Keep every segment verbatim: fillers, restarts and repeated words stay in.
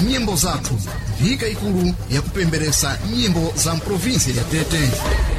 nyimbo zathu vika ikulu ya kupemberesa nyimbo za província ya Tete.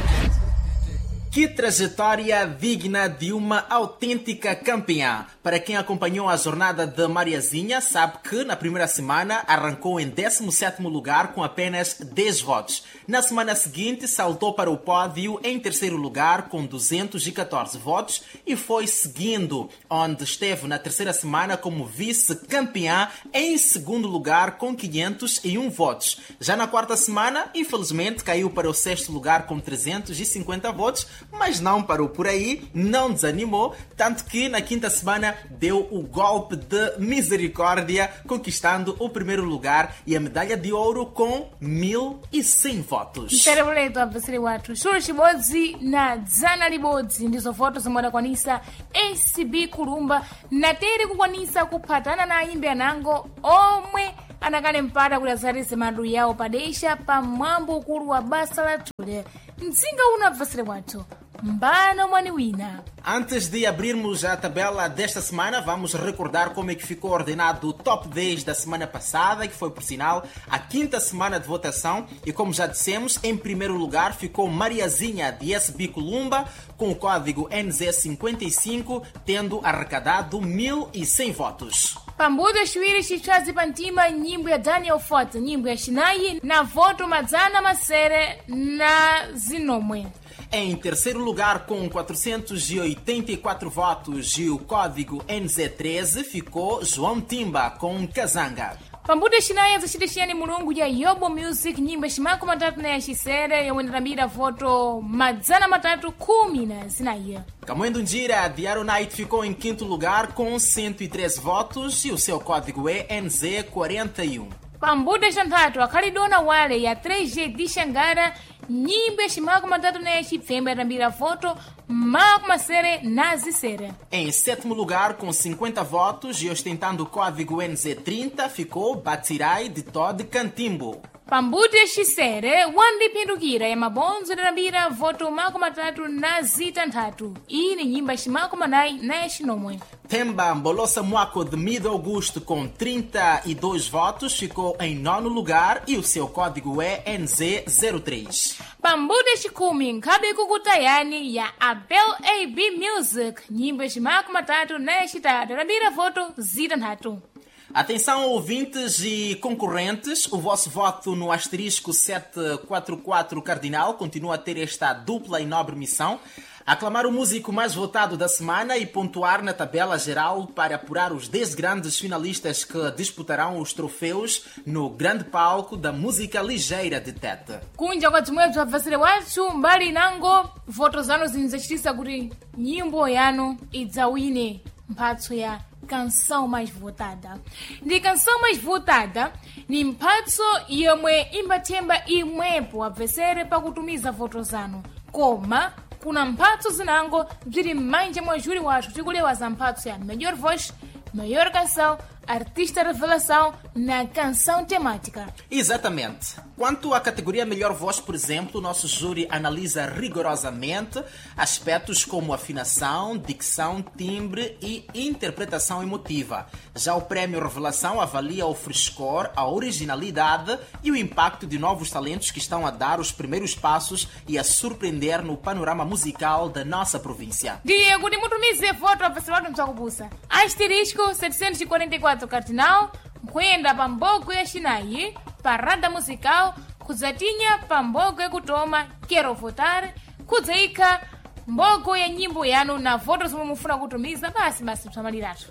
Que trajetória digna de uma autêntica campeã. Para quem acompanhou a jornada de Mariazinha, sabe que na primeira semana arrancou em décimo sétimo lugar com apenas dez votos. Na semana seguinte saltou para o pódio em terceiro lugar com duzentos e catorze votos e foi seguindo, onde esteve na terceira semana como vice-campeã em segundo lugar com quinhentos e um votos. Já na quarta semana, infelizmente, caiu para o sexto lugar com trezentos e cinquenta votos, mas não parou por aí, não desanimou, tanto que na quinta semana deu o golpe de misericórdia, conquistando o primeiro lugar e a medalha de ouro com mil e cem votos. Mterebuletu abvesere watu shuru chibodzi na dzana libodzi ndizo voto zomwe adakwanisa A C B Kulumba na tere kukwanisa kuphatana na ayimbi anango omwe anakale mpata kuti azarise mandu yawo padesha pa mwambo ukulu wa basa la tule. Mzinga uno abvesere watu mbano mwani wina. Antes de abrirmos a tabela desta semana, vamos recordar como é que ficou ordenado o top dez da semana passada, que foi, por sinal, a quinta semana de votação. E como já dissemos, em primeiro lugar ficou Mariazinha de S B Kulumba, com o código N Z cinquenta e cinco, tendo arrecadado mil e cem votos. Pambuda Shwiri Chichazi Pantima, nyimbo ya Daniel Fota, nyimbo ya Shinayi, na voto Madzana Masere na Zinomwe. Em terceiro lugar, com quatrocentos e oitenta e quatro votos e o código N Z treze, ficou João Timba com Kazanga. Pambuda Shinayi zachitishiyani mulungu ya Yobo Music, nyimbo shimako matatu na ya Shisere yomwe ndalambira voto madzana matatu kumi na zinayi. Camões Njira de Aronite ficou em quinto lugar com cento e treze votos e o seu código é N Z quarenta e um. Pambuda Xantatu akhalidona wale ya três G de Xangara, nyimbo shimako matatu na ya Chipfemba yatambira voto mako masere na zisere. Em sétimo lugar, com cinquenta votos e ostentando o código N Z trinta, ficou Batirai de Todd Cantimbo. Pambuda Xisere wandipindukira ya mabonzo yatambira voto mako matatu na zitantatu. Iyi ni nyimbo shimako manayi na ya Xinomwe. Temba Mbolosa Mwako de Mido Augusto com trinta e dois votos ficou em nono lugar e o seu código é N Z zero três. Pambuda Xikumi nkhabe kukutayani ya Abel A B Music, nyimbo shimako matatu na ya Xitatu yatambira voto zitantatu. Atenção, ouvintes e concorrentes, o vosso voto no asterisco setecentos e quarenta e quatro Cardinal continua a ter esta dupla e nobre missão: aclamar o músico mais votado da semana e pontuar na tabela geral para apurar os dez grandes finalistas que disputarão os troféus no grande palco da música ligeira de Tete. Kunja kwa tumwetu abvesere wathu mbali nango voto zanu zinzachitisa kuti nyimbo yanu idzawine mphatso ya canção mais votada. Ndi canção mais votada ni mphatso yomwe imbathemba imwepo abvesere pakutumiza voto zanu. Koma kuna mphatso zinango bziri m'manja mwa júri wathu tikulewa za mphatso ya melhor voz, melhor canção, artista revelação na canção temática. Exatamente. Quanto à categoria Melhor Voz, por exemplo, o nosso júri analisa rigorosamente aspectos como afinação, dicção, timbre e interpretação emotiva. Já o Prémio Revelação avalia o frescor, a originalidade e o impacto de novos talentos que estão a dar os primeiros passos e a surpreender no panorama musical da nossa província. Diego, ni mutumize voto abvesere mtsakubusa. Asterisco setecentos e quarenta e quatro Cardinal, kwenda pambogo ya Xinayi, parada musical, kudzatinya pambogo ya kutoma, quero votar, kudzaika mbogo ya nyimbo yanu na voto zomwe mufuna kutumiza, basi basi msamaliratu.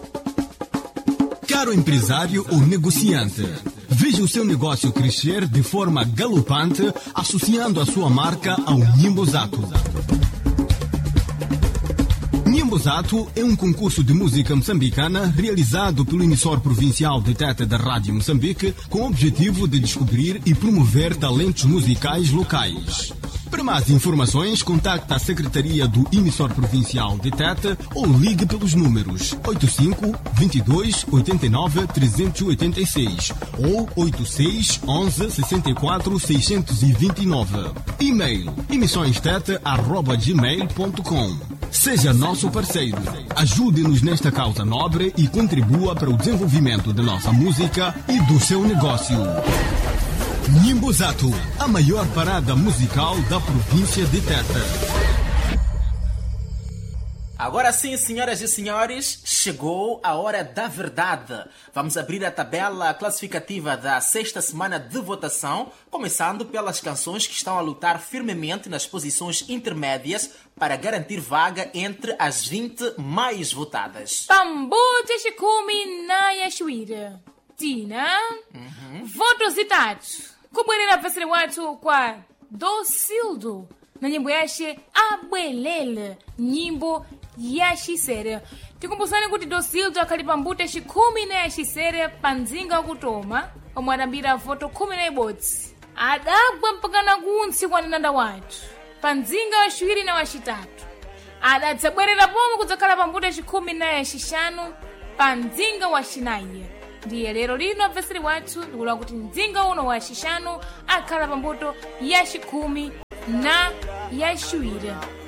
Caro empresário ou negociante, veja o seu negócio crescer de forma galopante associando a sua marca ao Nimbozato. Nimbozato é um concurso de música moçambicana realizado pelo emissor provincial de Tete da Rádio Moçambique com o objetivo de descobrir e promover talentos musicais locais. Para mais informações, contacte a Secretaria do Emissor Provincial de Tete ou ligue pelos números oito cinco, vinte e dois, oitenta e nove, trezentos e oitenta e seis ou oito seis, onze, sessenta e quatro, seiscentos e vinte e nove. E-mail emissões tete arroba gmail ponto com. Seja nosso parceiro. Ajude-nos nesta causa nobre e contribua para o desenvolvimento de nossa música e do seu negócio. Nyimbozato, a maior parada musical da província de Tete. Agora sim, senhoras e senhores, chegou a hora da verdade. Vamos abrir a tabela classificativa da sexta semana de votação, começando pelas canções que estão a lutar firmemente nas posições intermédias para garantir vaga entre as vinte mais votadas. Pambuta Shikumi na Yashwira. Tina. Uhum. Votos ditados. Kubwerera pasire watu kwa Docildo. Na nyimbo yashe Abwelele. Nyimbo yashisere. Tikumbusani kuti Docildo akalipa mbuta shikumi na yashisere panzinga kutoma. Omwe adambira voto kumi na ibodzi. Adagwa mpakana kunsi kwa nanda watu. Panzinga washiwiri na washitatu. Adadzabwerera pomwe kudzakhala pambuta shikumi na yashishanu panzinga washinayi. Ndiye lero lino apeseri wathu ndikula kuti mdzinga uno wa shishanu akhala pambuto ya shikumi na ya shiwiri.